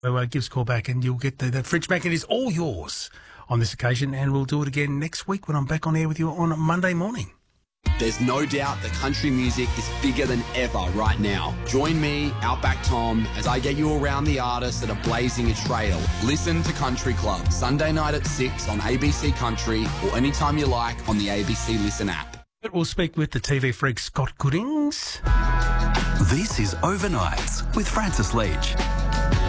So give us a call back and you'll get the fridge back. It is all yours on this occasion, and we'll do it again next week when I'm back on air with you on Monday morning. There's no doubt that country music is bigger than ever right now. Join me, Outback Tom, as I get you around the artists that are blazing a trail. Listen to Country Club, Sunday night at 6 on ABC Country or anytime you like on the ABC Listen app. We'll speak with the TV freak Scott Goodings. This is Overnights with Francis Leach.